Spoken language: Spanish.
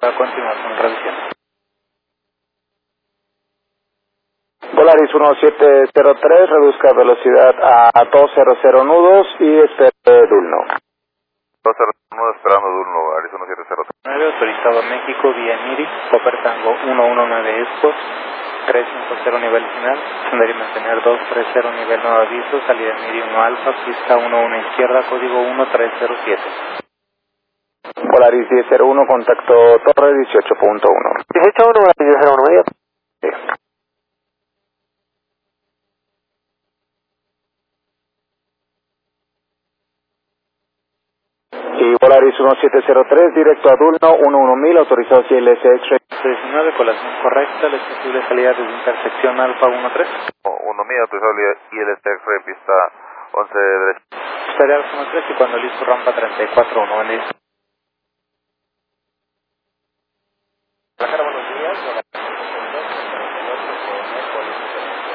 A continuación, revisión. Volaris 1703, reduzca velocidad a 200 nudos y espere Dulno. 200 nudos esperando Dulno, Volaris 1703. 9, autorizado a México, vía Miri, Copper Tango 119 Expo, 350 nivel final, ascender y mantener 230 nivel nuevo aviso, salida Miri 1 Alfa, pista 11 izquierda, código 1307. Volaris 1001, contacto Torre 18.1. 18.1, Volaris 1001, medio. Sí. Y Volaris 1703, directo a Dulno, 11000, autorizado CLS X-Ray. 19, colación correcta, la posible salida desde intersección Alfa 13. 1000, autorizado ILS X-Ray, pista 11 derecha. Estaría Alfa 13 y cuando listo rampa 34-1, buen día.